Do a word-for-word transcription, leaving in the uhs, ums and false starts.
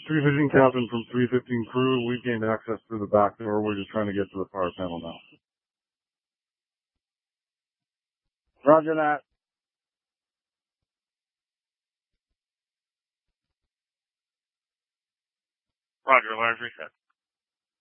three fifteen Captain from three fifteen Crew. We've gained access through the back door. We're just trying to get to the power panel now. Roger that. Roger, large reset.